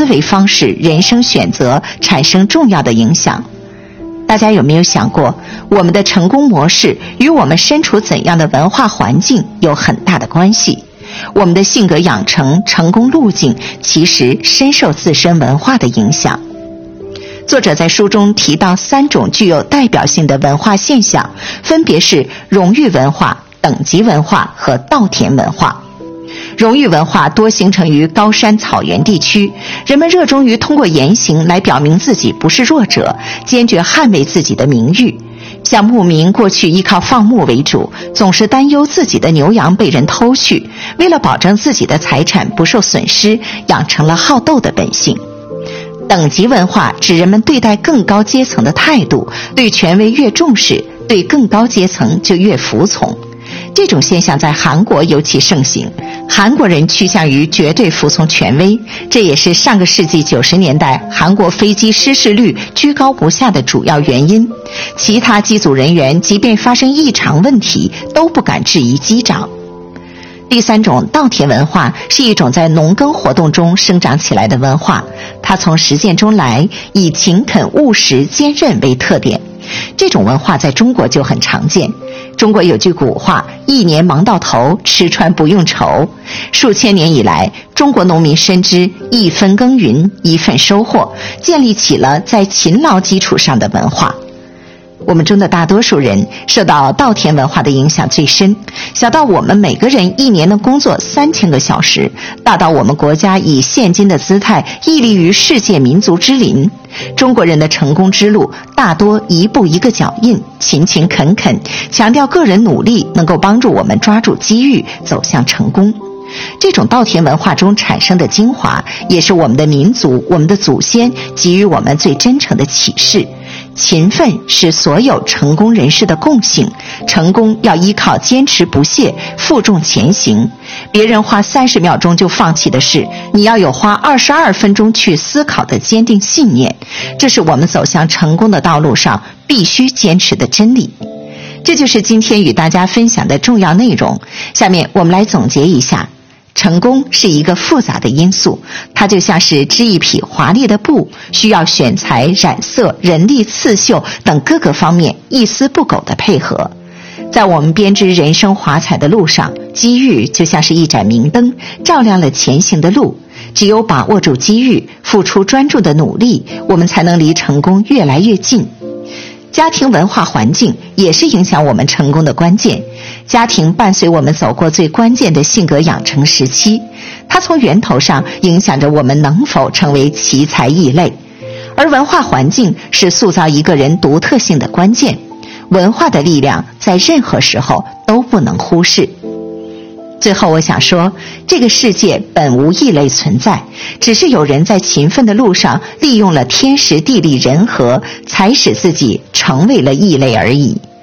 思维方式、人生选择产生重要的影响。大家有没有想过，我们的成功模式与我们身处怎样的文化环境有很大的关系？我们的性格养成、成功路径其实深受自身文化的影响。作者在书中提到3种具有代表性的文化现象，分别是荣誉文化、等级文化和稻田文化。荣誉文化多形成于高山草原地区，人们热衷于通过言行来表明自己不是弱者，坚决捍卫自己的名誉。像牧民过去依靠放牧为主，总是担忧自己的牛羊被人偷去，为了保证自己的财产不受损失，养成了好斗的本性。等级文化指人们对待更高阶层的态度，对权威越重视，对更高阶层就越服从。这种现象在韩国尤其盛行，韩国人趋向于绝对服从权威，这也是上个世纪90年代韩国飞机失事率居高不下的主要原因。其他机组人员即便发生异常问题，都不敢质疑机长。第3种稻田文化是一种在农耕活动中生长起来的文化，它从实践中来，以勤恳、务实、坚韧为特点。这种文化在中国就很常见。中国有句古话，一年忙到头，吃穿不用愁。数千年以来，中国农民深知一分耕耘一份收获，建立起了在勤劳基础上的文化。我们中的大多数人受到稻田文化的影响最深，小到我们每个人一年能工作3000个小时，大到我们国家以现今的姿态屹立于世界民族之林。中国人的成功之路大多一步一个脚印，勤勤恳恳，强调个人努力能够帮助我们抓住机遇，走向成功。这种稻田文化中产生的精华，也是我们的民族、我们的祖先给予我们最真诚的启示。勤奋是所有成功人士的共性，成功要依靠坚持不懈、负重前行。别人花30秒钟就放弃的事，你要有花22分钟去思考的坚定信念，这是我们走向成功的道路上必须坚持的真理。这就是今天与大家分享的重要内容。下面我们来总结一下。成功是一个复杂的因素，它就像是织一匹华丽的布，需要选材、染色、人力、刺绣等各个方面一丝不苟的配合。在我们编织人生华彩的路上，机遇就像是一盏明灯，照亮了前行的路。只有把握住机遇，付出专注的努力，我们才能离成功越来越近。家庭文化环境也是影响我们成功的关键。家庭伴随我们走过最关键的性格养成时期，它从源头上影响着我们能否成为奇才异类。而文化环境是塑造一个人独特性的关键，文化的力量在任何时候都不能忽视。最后我想说，这个世界本无异类存在，只是有人在勤奋的路上利用了天时地利人和，才使自己成为了异类而已。